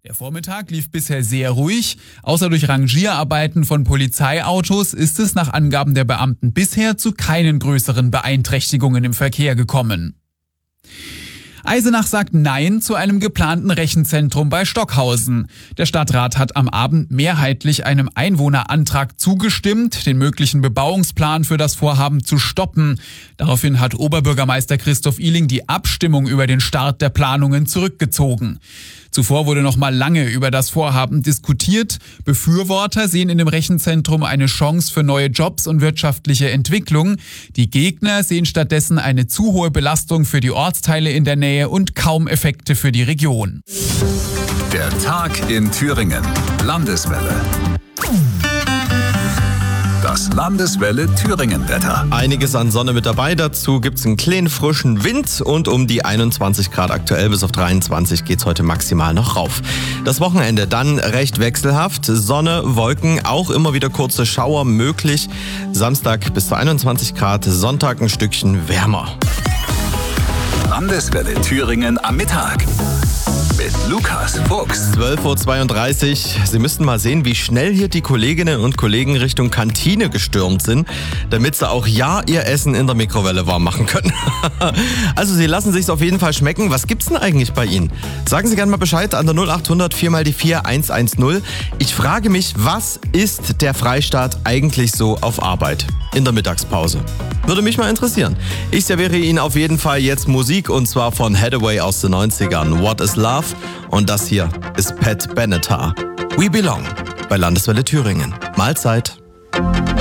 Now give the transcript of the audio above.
Der Vormittag lief bisher sehr ruhig. Außer durch Rangierarbeiten von Polizeiautos ist es nach Angaben der Beamten bisher zu keinen größeren Beeinträchtigungen im Verkehr gekommen. Eisenach sagt Nein zu einem geplanten Rechenzentrum bei Stockhausen. Der Stadtrat hat am Abend mehrheitlich einem Einwohnerantrag zugestimmt, den möglichen Bebauungsplan für das Vorhaben zu stoppen. Daraufhin hat Oberbürgermeister Christoph Ihling die Abstimmung über den Start der Planungen zurückgezogen. Zuvor wurde noch mal lange über das Vorhaben diskutiert. Befürworter sehen in dem Rechenzentrum eine Chance für neue Jobs und wirtschaftliche Entwicklung. Die Gegner sehen stattdessen eine zu hohe Belastung für die Ortsteile in der Nähe und kaum Effekte für die Region. Der Tag in Thüringen. Landeswelle. Das Landeswelle Thüringen-Wetter. Einiges an Sonne mit dabei. Dazu gibt's einen kleinen frischen Wind und um die 21 Grad aktuell bis auf 23 geht's heute maximal noch rauf. Das Wochenende dann recht wechselhaft. Sonne, Wolken, auch immer wieder kurze Schauer möglich. Samstag bis zu 21 Grad, Sonntag ein Stückchen wärmer. Landeswelle Thüringen am Mittag. Mit Lukas Fuchs. 12.32 Uhr. Sie müssten mal sehen, wie schnell hier die Kolleginnen und Kollegen Richtung Kantine gestürmt sind, damit sie auch ihr Essen in der Mikrowelle warm machen können. Also sie lassen sich's auf jeden Fall schmecken. Was gibt's denn eigentlich bei Ihnen? Sagen Sie gerne mal Bescheid an der 0800 4x4 110. Ich frage mich, was ist der Freistaat eigentlich so auf Arbeit in der Mittagspause? Würde mich mal interessieren. Ich serviere Ihnen auf jeden Fall jetzt Musik und zwar von Hathaway aus den 90ern. What is Love? Und das hier ist Pat Benatar. We Belong bei Landeswelle Thüringen. Mahlzeit.